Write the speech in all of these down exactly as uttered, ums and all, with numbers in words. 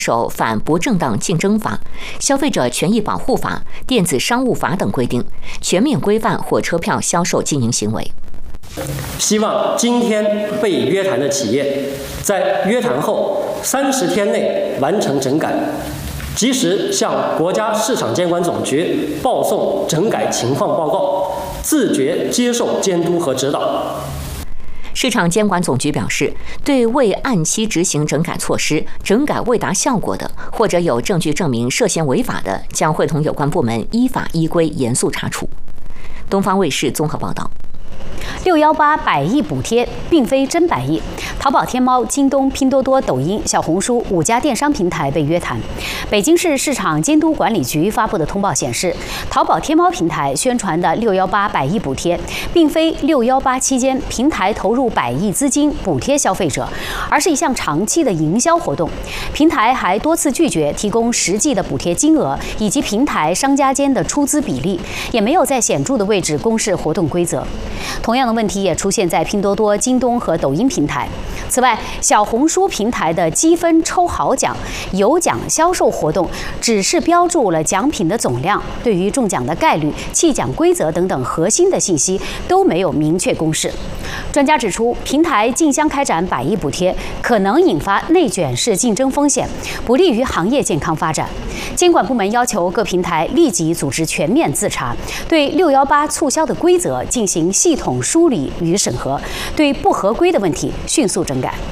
守反不正当竞争法、消费者权益保护法、电子商务法等规定，全面规范火车票销售经营行为。 希望今天被约谈的企业在约谈后三十天内完成整改，及时向国家市场监管总局报送整改情况报告，自觉接受监督和指导。 市场监管总局表示，对未按期执行整改措施、整改未达效果的，或者有证据证明涉嫌违法的，将会同有关部门依法依规严肃查处。东方卫视综合报道。 六幺八百亿补贴并非真百亿，淘宝、天猫、京东、拼多多、抖音、小红书五家电商平台被约谈。北京市市场监督管理局发布的通报显示，淘宝、天猫平台宣传的六幺八百亿补贴，并非六幺八期间平台投入百亿资金补贴消费者，而是一项长期的营销活动。平台还多次拒绝提供实际的补贴金额以及平台商家间的出资比例，也没有在显著的位置公示活动规则。同样的问题也出现在拼多多、京东和抖音平台。此外，小红书平台的积分抽好奖、有奖销售活动只是标注了奖品的总量，对于中奖的概率、弃奖规则等等核心的信息都没有明确公示。专家指出，平台竞相开展百亿补贴，可能引发内卷式竞争风险，不利于行业健康发展。监管部门要求各平台立即组织全面自查，对六幺八促销的规则进行系统梳理与审核，对不合规的问题迅速整改。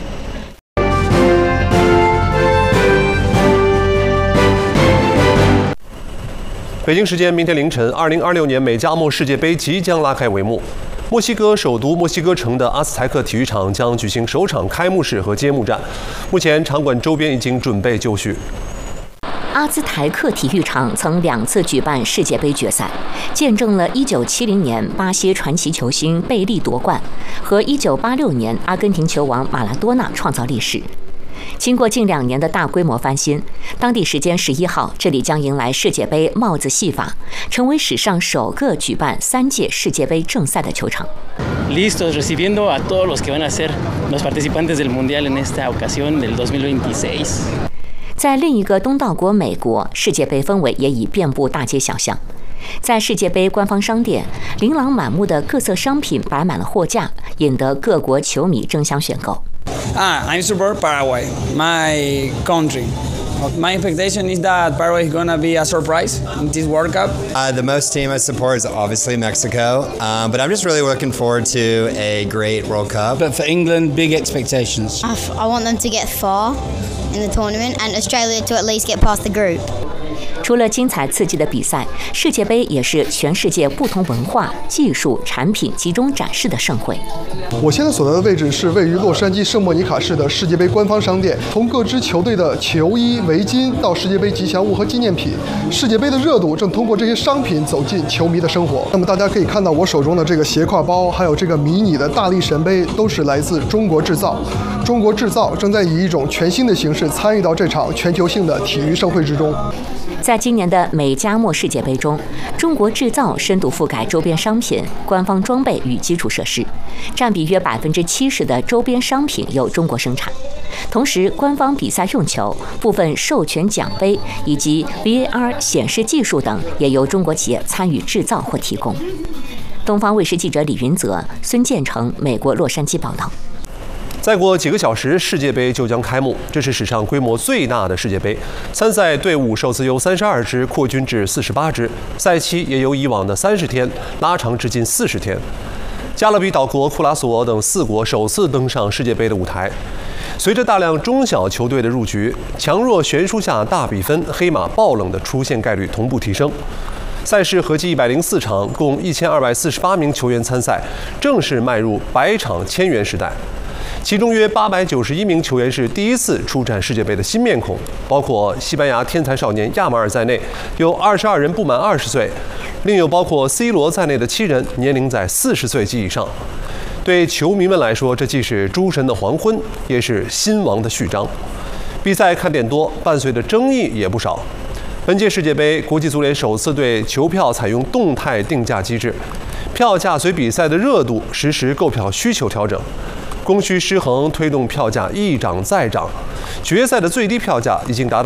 北京时间明天凌晨，二零二六年美加墨世界杯即将拉开帷幕。墨西哥首都墨西哥城的阿斯台克体育场将举行首场开幕式和揭幕战，目前场馆周边已经准备就绪。 阿兹台克体育场曾两次举办世界杯决赛，见证了一九七零年巴西传奇球星贝利夺冠和一九八六年阿根廷球王马拉多纳创造历史。经过近两年的大规模翻新，当地时间十一号，这里将迎来世界杯帽子戏法，成为史上首个举办三届世界杯正赛的球场。 Listos recibiendo a todos los que van a ser los participantes del mundial en esta ocasión del dos mil veintiséis。 在另一个东道国美国，世界杯氛围也已遍布大街小巷。在世界杯官方商店，琳琅满目的各色商品摆满了货架，引得各国球迷争相选购。 Ah, I support Paraguay, my country. My expectation is that Paraguay is going to be a surprise in this World Cup. Uh, the most team I support is obviously Mexico, um, but I'm just really looking forward to a great World Cup. But for England, big expectations. I, I want them to get far in the tournament and Australia to at least get past the group. 除了精彩刺激的比赛，世界杯也是全世界不同文化、技术、产品集中展示的盛会。 我现在所在的位置是位于洛杉矶圣莫尼卡市的世界杯官方商店，从各支球队的球衣、围巾到世界杯吉祥物和纪念品，世界杯的热度正通过这些商品走进球迷的生活。那么大家可以看到我手中的这个斜挎包，还有这个迷你的大力神杯，都是来自中国制造。中国制造正在以一种全新的形式参与到这场全球性的体育盛会之中。 在今年的美加墨世界杯中，中国制造深度覆盖周边商品、官方装备与基础设施，占比约百分之七十的周边商品由中国生产。同时，官方比赛用球、部分授权奖杯以及 V A R 显示技术等也由中国企业参与制造或提供。东方卫视记者李云泽、孙建成，美国洛杉矶报道。 再过几个小时，世界杯就将开幕，这是史上规模最大的世界杯。参赛队伍首次由三十二支扩军至四十八支，赛期也由以往的三十天拉长至近四十天。加勒比岛国库拉索等四国首次登上世界杯的舞台。随着大量中小球队的入局，强弱悬殊下大比分、黑马爆冷的出现概率同步提升。赛事合计一百零四场，共一千二百四十八名球员参赛，正式迈入百场千元时代。其中约八百九十一名球员是第一次出战世界杯的新面孔，包括西班牙天才少年亚马尔在内，有二十二人不满二十岁，另有包括 C 罗在内的七人年龄在四十岁及以上。对球迷们来说，这既是诸神的黄昏，也是新王的序章。比赛看点多，伴随的争议也不少。本届世界杯，国际足联首次对球票采用动态定价机制，票价随比赛的热度实时购票需求调整。供需失衡推动票价一涨再涨，决赛的最低票价已经达到